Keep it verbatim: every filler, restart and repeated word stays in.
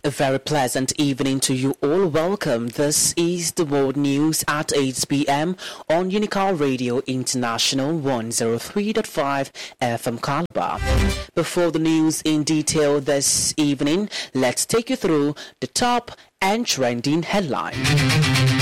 A very pleasant evening to you all. Welcome. This is the World News at eight p.m. on Unicar Radio International one oh three point five F M Calabar. Before the news in detail this evening, let's take you through the top and trending headlines.